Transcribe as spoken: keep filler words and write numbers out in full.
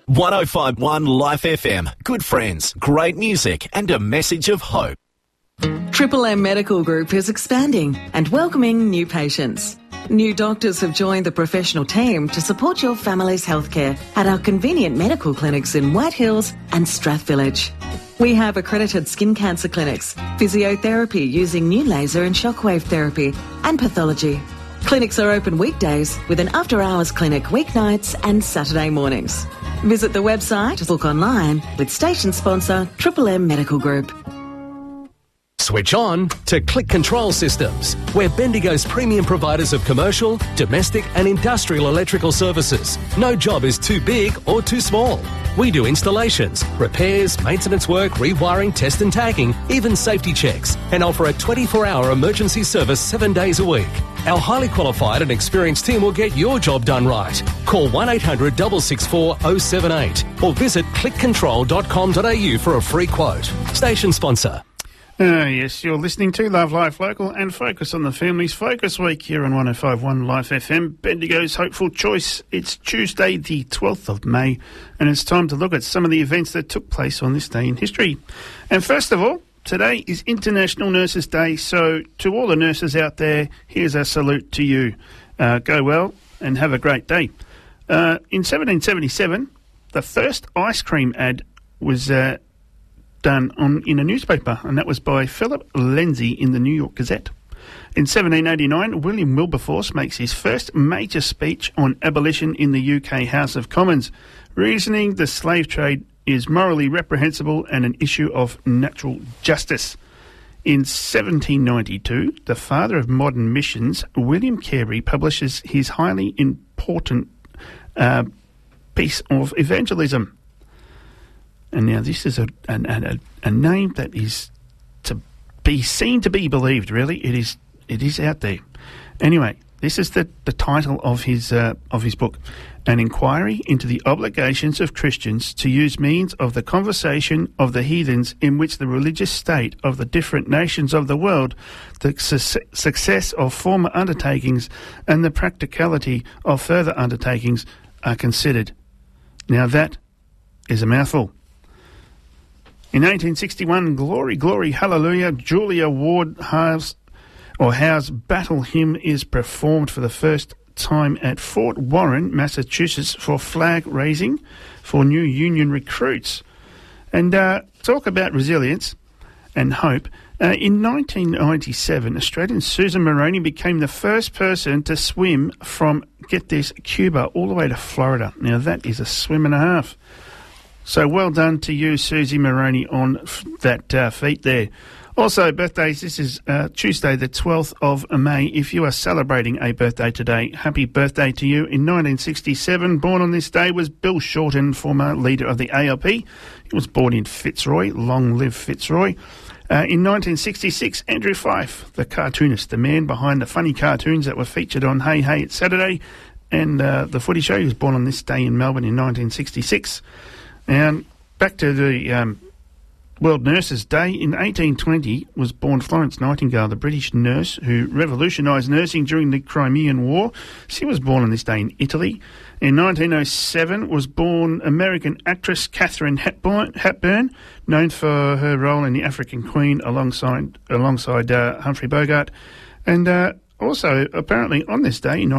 one oh five point one Life F M. Good friends, great music and a message of hope. Triple M Medical Group is expanding and welcoming new patients. New doctors have joined the professional team to support your family's healthcare at our convenient medical clinics in White Hills and Strathvillage. We have accredited skin cancer clinics, physiotherapy using new laser and shockwave therapy, and pathology. Clinics are open weekdays with an after-hours clinic weeknights and Saturday mornings. Visit the website to book online with station sponsor Triple M Medical Group. Switch on to Click Control Systems. We're Bendigo's premium providers of commercial, domestic and industrial electrical services. No job is too big or too small. We do installations, repairs, maintenance work, rewiring, test and tagging, even safety checks, and offer a twenty-four hour emergency service seven days a week. Our highly qualified and experienced team will get your job done right. Call one eight hundred six six four oh seven eight or visit click control dot com dot a u for a free quote. Station sponsor. Uh, yes, you're listening to Love Life Local and Focus on the Family's Focus Week here on one oh five point one Life F M, Bendigo's Hopeful Choice. It's Tuesday the twelfth of May and it's time to look at some of the events that took place on this day in history. And first of all, today is International Nurses Day, so to all the nurses out there, here's a salute to you. Uh, go well and have a great day. Uh, in seventeen seventy-seven, the first ice cream ad was Uh, done on in a newspaper, and that was by Philip Lindsay in the New York Gazette. In seventeen eighty-nine, William Wilberforce makes his first major speech on abolition in the U K House of Commons, reasoning the slave trade is morally reprehensible and an issue of natural justice. In seventeen ninety-two, the father of modern missions, William Carey, publishes his highly important uh, piece of evangelism. And now this is a, a, a, a name that is to be seen to be believed, really. It is it is out there. Anyway, this is the, the title of his uh, of his book, An Inquiry into the Obligations of Christians to Use Means of the Conversation of the Heathens in which the religious state of the different nations of the world, the su- success of former undertakings and the practicality of further undertakings are considered. Now that is a mouthful. In eighteen sixty-one, Glory, Glory, Hallelujah, Julia Ward Howe's, or Howe's battle hymn is performed for the first time at Fort Warren, Massachusetts, for flag raising for new Union recruits. And uh, talk about resilience and hope. Uh, in nineteen ninety-seven, Australian Susan Moroney became the first person to swim from, get this, Cuba all the way to Florida. Now that is a swim and a half. So well done to you, Susie Moroney, on f- that uh, feat there. Also, birthdays, this is uh, Tuesday the twelfth of May. If you are celebrating a birthday today, happy birthday to you. In nineteen sixty-seven, born on this day was Bill Shorten, former leader of the A L P. He was born in Fitzroy. Long live Fitzroy. Uh, in nineteen sixty-six, Andrew Fyfe, the cartoonist, the man behind the funny cartoons that were featured on Hey Hey It's Saturday and uh, The Footy Show. He was born on this day in Melbourne in nineteen sixty-six. And back to the um, World Nurses Day. In eighteen twenty was born Florence Nightingale, the British nurse who revolutionised nursing during the Crimean War. She was born on this day in Italy. In nineteen oh seven was born American actress Katharine Hepburn, Hepburn, known for her role in The African Queen alongside alongside uh, Humphrey Bogart. And uh, also, apparently, on this day in